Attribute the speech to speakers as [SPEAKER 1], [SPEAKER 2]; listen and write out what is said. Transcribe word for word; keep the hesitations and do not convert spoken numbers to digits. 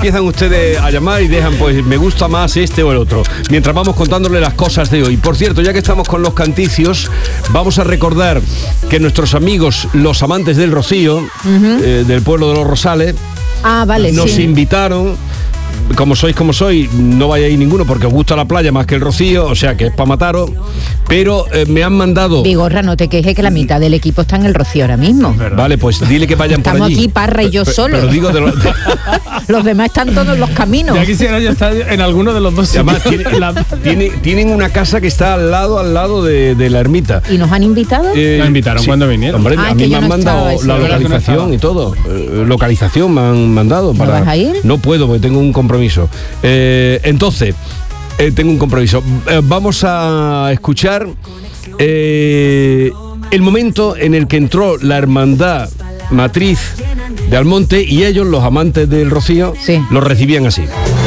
[SPEAKER 1] empiezan ustedes a llamar y dejan, pues, me gusta más este o el otro. Mientras vamos contándole las cosas de hoy. Por cierto, ya que estamos con los canticios, vamos a recordar que nuestros amigos, los amantes del Rocío, uh-huh. eh, del pueblo de Los Rosales,
[SPEAKER 2] ah, vale,
[SPEAKER 1] nos
[SPEAKER 2] sí.
[SPEAKER 1] invitaron. Como sois como sois, no vayáis ninguno porque os gusta la playa más que el Rocío, o sea que es para mataros. Pero eh, me han mandado...
[SPEAKER 2] Vigorra, no te quejes que la mitad del equipo está en el Rocío ahora mismo.
[SPEAKER 1] Vale, pues dile que vayan
[SPEAKER 2] Estamos
[SPEAKER 1] por allí.
[SPEAKER 2] Estamos aquí Parra y yo
[SPEAKER 1] pero,
[SPEAKER 2] solo.
[SPEAKER 1] Pero digo de los...
[SPEAKER 2] los demás están todos en los caminos.
[SPEAKER 3] Ya quisiera yo estar en alguno de los dos.
[SPEAKER 1] Además, tiene, la, tiene, tienen una casa que está al lado, al lado de, de la ermita.
[SPEAKER 2] ¿Y nos han invitado?
[SPEAKER 3] Eh, ¿Nos invitaron sí. cuando vinieron?
[SPEAKER 1] Hombre,
[SPEAKER 2] ah,
[SPEAKER 1] a mí me han
[SPEAKER 2] no
[SPEAKER 1] mandado la localización no y todo. Eh, localización me han mandado. Para,
[SPEAKER 2] ¿No vas a ir?
[SPEAKER 1] No puedo porque tengo un compromiso. Eh, entonces, eh, tengo un compromiso. Eh, vamos a escuchar eh, el momento en el que entró la hermandad matriz de Almonte y ellos, los amantes del Rocío,
[SPEAKER 2] sí.
[SPEAKER 1] los recibían así.